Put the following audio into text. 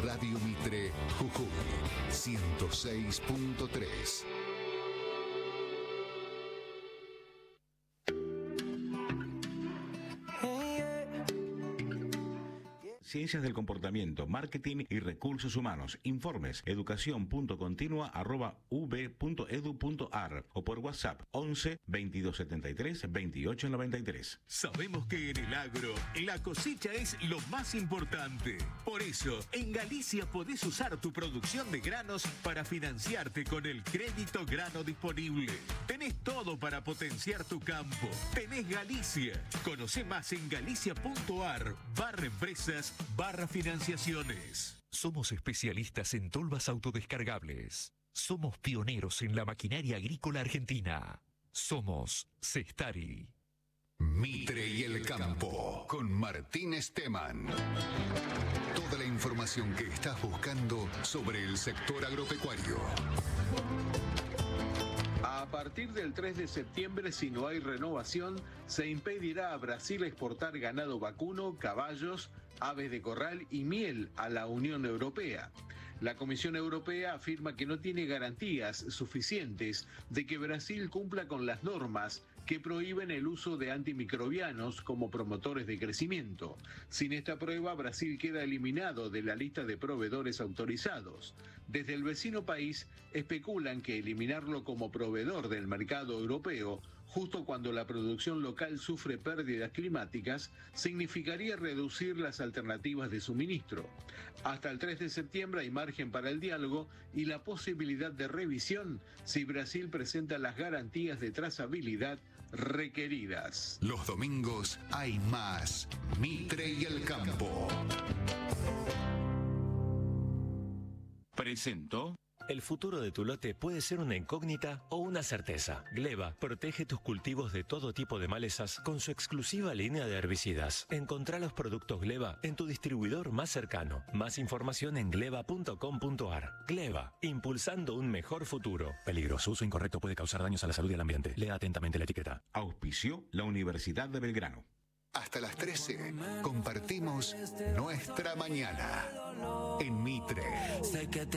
Radio Mitre, Jujuy 106.3. Ciencias del comportamiento, marketing y recursos humanos. Informes educación.continua@ub.edu.ar o por WhatsApp 11 2273 2893. Sabemos que en el agro la cosecha es lo más importante. Por eso, en Galicia podés usar tu producción de granos para financiarte con el crédito grano disponible. Tenés todo para potenciar tu campo. Tenés Galicia. Conoce más en galicia.ar/empresas/financiaciones. Somos especialistas en tolvas autodescargables. Somos pioneros en la maquinaria agrícola argentina. Somos Cestari. Mitre y el campo con Martín Esteban. Toda la información que estás buscando sobre el sector agropecuario. A partir del 3 de septiembre, si no hay renovación, se impedirá a Brasil exportar ganado vacuno, caballos, aves de corral y miel a la Unión Europea. La Comisión Europea afirma que no tiene garantías suficientes de que Brasil cumpla con las normas que prohíben el uso de antimicrobianos como promotores de crecimiento. Sin esta prueba, Brasil queda eliminado de la lista de proveedores autorizados. Desde el vecino país especulan que eliminarlo como proveedor del mercado europeo, justo cuando la producción local sufre pérdidas climáticas, significaría reducir las alternativas de suministro. Hasta el 3 de septiembre hay margen para el diálogo y la posibilidad de revisión si Brasil presenta las garantías de trazabilidad requeridas. Los domingos hay más Mitre y el campo. Presento. El futuro de tu lote puede ser una incógnita o una certeza. Gleba protege tus cultivos de todo tipo de malezas con su exclusiva línea de herbicidas. Encontrá los productos Gleba en tu distribuidor más cercano. Más información en gleba.com.ar. Gleba, impulsando un mejor futuro. Peligroso, uso incorrecto puede causar daños a la salud y al ambiente. Lea atentamente la etiqueta. Auspició la Universidad de Belgrano. Hasta las 13 compartimos nuestra mañana en Mitre.